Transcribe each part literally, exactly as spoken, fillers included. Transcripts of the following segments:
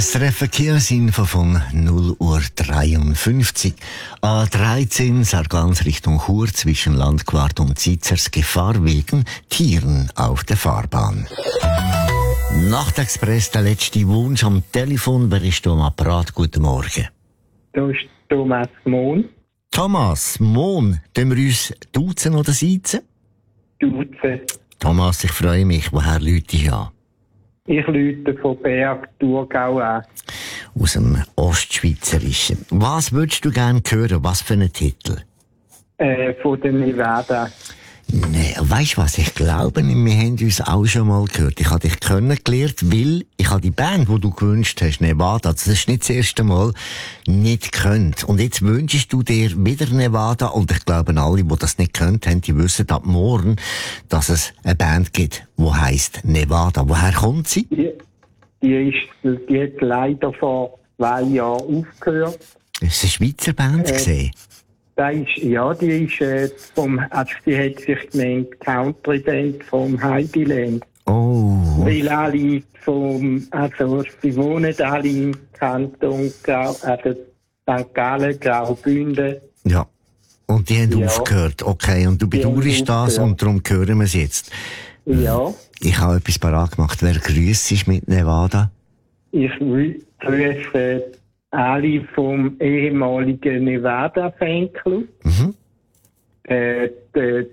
S R F Verkehrsinfo von null Uhr dreiundfünfzig. A dreizehn Sargans Richtung Chur zwischen Landquart und Zizers Gefahr wegen Tieren auf der Fahrbahn. Nachtexpress, der letzte Wunsch am Telefon. Wer ist da am Apparat? Guten Morgen. Da ist Thomas Mohn. Thomas Mohn, können wir uns duzen oder siezen? Duzen. Thomas, ich freue mich. Woher Leute ich an? Ich rufe von Berg, Thurgau an. Aus dem Ostschweizerischen. Was würdest du gerne hören? Was für einen Titel? Äh, von der Nevada. Nee, weisst du was? Ich glaube, wir haben uns auch schon mal gehört. Ich habe dich kennengelernt, weil ich habe die Band, die du gewünscht hast, Nevada, das ist nicht das erste Mal, nicht gekannt. Und jetzt wünschst du dir wieder Nevada, und ich glaube, alle, die das nicht gekannt haben, die wissen ab morgen, dass es eine Band gibt, die heisst Nevada. Woher kommt sie? Die, die, ist, die hat leider vor zwei Jahren aufgehört. Ist es eine Schweizer Band Äh, gesehen? Die ist, ja, die ist äh, vom, also die hat sich genannt Country Band vom Heideland. Oh. Weil alle vom, also sie wohnen alle im Kanton Grau, also Sankt Gallen, Graubünden. Ja. Und die haben Ja. aufgehört. Okay, und du Die haben bedauerst das aufgehört. und darum hören wir es jetzt. Ja, Ich habe etwas parat gemacht. Wer grüßt ist mit Nevada? ich wü- grüße alle vom ehemaligen Nevada-Fanclub. Mhm. Äh, der,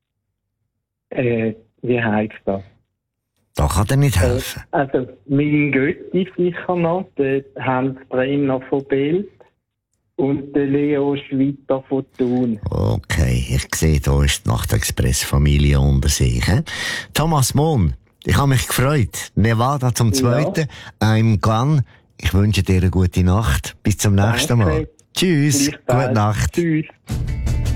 äh, wie heisst das? Da kann er nicht helfen. Äh, also, mein Götti sicher noch, der Hans Brenner von Bild und der Leo Schwitter von Thun. Okay, ich sehe, da ist die Nachtexpress-Familie unter sich. He? Thomas Mohn, ich habe mich gefreut. Nevada zum Zweiten. Ja. I'm gone. Ich wünsche dir eine gute Nacht. Bis zum nächsten Mal. Danke. Tschüss. Gute Nacht. Tschüss.